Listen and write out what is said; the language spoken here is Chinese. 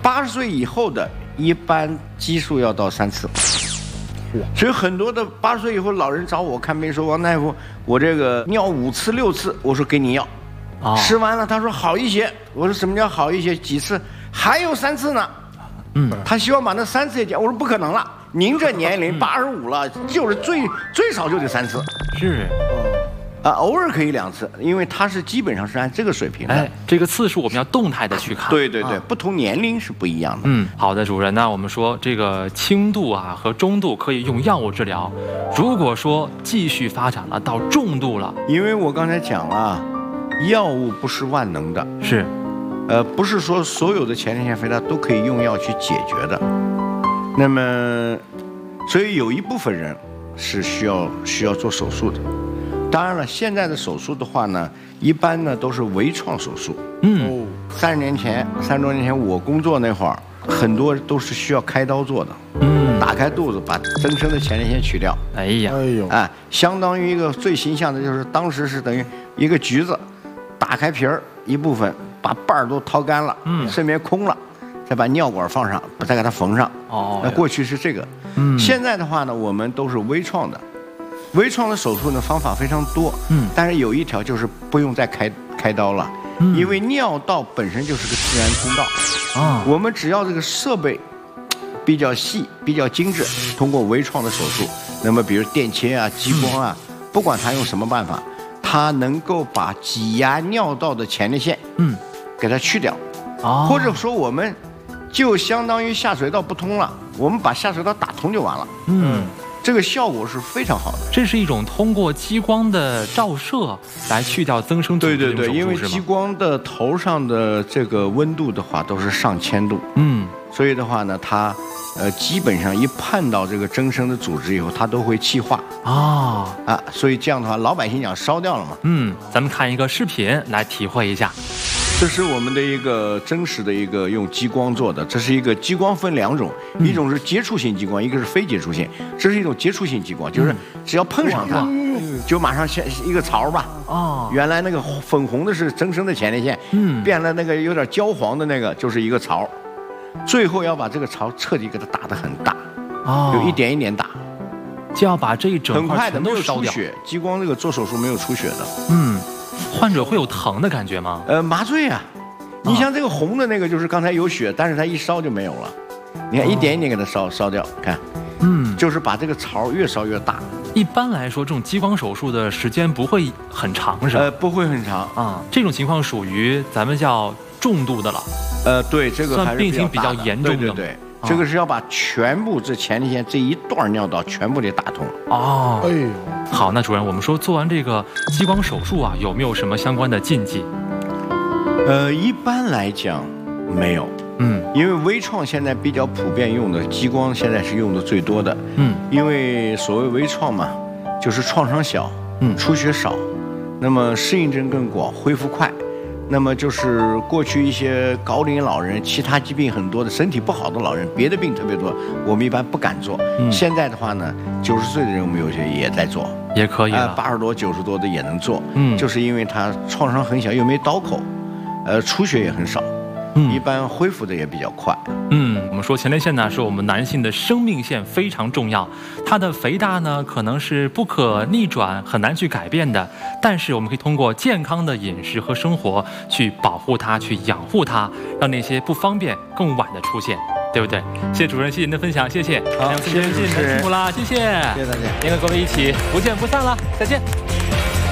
80岁以后的，一般基数要到3次。所以很多的80岁以后老人找我看病说，王大夫，我这个尿5次6次，我说给你药，吃完了他说好一些，我说什么叫好一些？几次？还有3次呢。他希望把那3次也减，我说不可能了，您这年龄85了，就是最少就得3次。 是。 偶尔可以2次，因为它是基本上是按这个水平的。 哎，这个次数我们要动态的去看。 对，不同年龄是不一样的。 好的，主任。那我们说这个轻度啊和中度可以用药物治疗，如果说继续发展了到重度了， 因为我刚才讲了，药物不是万能的， 是， 不是说所有的前列腺肥大都可以用药去解决的。那么，所以有一部分人是需要做手术的。当然了，现在的手术的话呢，一般呢都是微创手术。30多年前我工作那会儿，很多都是需要开刀做的。打开肚子把增生的前列腺取掉。 哎呦， 相当于一个最形象的就是当时是等于一个橘子，打开皮儿一部分，把瓣儿都掏干了，顺便空了，再把尿管放上，再给它缝上。那过去是这个。现在的话呢，我们都是微创的。微创的手术呢方法非常多，但是有一条就是不用再开刀了，因为尿道本身就是个自然通道，我们只要这个设备比较细、比较精致，通过微创的手术，那么比如电切啊、激光啊，不管它用什么办法，它能够把挤压尿道的前列腺，给它去掉，或者说我们就相当于下水道不通了，我们把下水道打通就完了。这个效果是非常好的。 这是一种通过激光的照射来去掉增生组织的手术， 对，因为激光的头上的这个温度的话都是上千度，所以的话呢，它基本上一碰到这个增生的组织以后，它都会气化所以这样的话，老百姓讲烧掉了嘛。 咱们看一个视频来体会一下。 这是我们的一个真实的一个用激光做的，这是一个激光分2种，一种是接触性激光，一个是非接触性。这是一种接触性激光，就是只要碰上它，就马上像一个槽吧。原来那个粉红的是增生的前列腺，变了那个有点焦黄的那个就是一个槽，最后要把这个槽彻底给它打得很大，就一点一点打， 就要把这一整块全都烧掉。 激光这个做手术没有出血的。 患者会有疼的感觉吗？ 麻醉啊。你像这个红的那个，就是刚才有血，但是它一烧就没有了。你看一点一点给它烧掉，看，就是把这个槽越烧越大。 一般来说，这种激光手术的时间不会很长，是吧？ 不会很长这种情况属于咱们叫重度的了。 对，这个还是病情比较严重的。 对，这个是要把全部这前列腺这一段尿道全部得打通。 好，那主任，我们说做完这个激光手术啊，有没有什么相关的禁忌？ 一般来讲没有。因为微创现在比较普遍用的，激光现在是用的最多的。因为所谓微创嘛，就是创伤小，出血少，那么适应症更广，恢复快。那么就是过去一些高龄老人、其他疾病很多的、身体不好的老人，别的病特别多，我们一般不敢做。现在的话呢，90岁的人我们有些也在做， 也可以了。 80多、90多的也能做。就是因为它创伤很小，又没刀口，出血也很少。一般恢复的也比较快。 我们说前列腺呢是我们男性的生命线，非常重要。它的肥大呢可能是不可逆转，很难去改变的。但是我们可以通过健康的饮食和生活去保护它，去养护它，让那些不方便更晚的出现，对不对？谢谢主任，谢谢您的分享，谢谢。 好，谢谢主持人， 辛苦啦，谢谢。 谢谢大家， 您和各位一起不见不散了，再见。